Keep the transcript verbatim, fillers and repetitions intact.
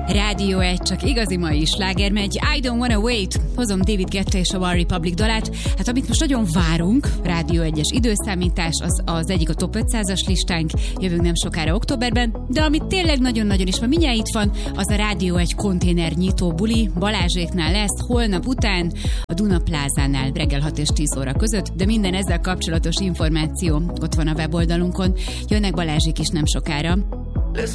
Rádió egy, csak igazi mai sláger megy. I Don't Wanna Wait. Hozom David Guetta és a One Republic dalát. Hát amit most nagyon várunk, Rádió egyes időszámítás, az, az egyik a top ötszázas listánk, jövünk nem sokára októberben, de amit tényleg nagyon-nagyon is ma mindjárt itt van, az a Rádió egy konténer nyitó buli, Balázséknál lesz, holnap után, a Duna Plázánál reggel hat és tíz óra között, de minden ezzel kapcsolatos információ ott van a weboldalunkon. Jönnek Balázsék is nem sokára.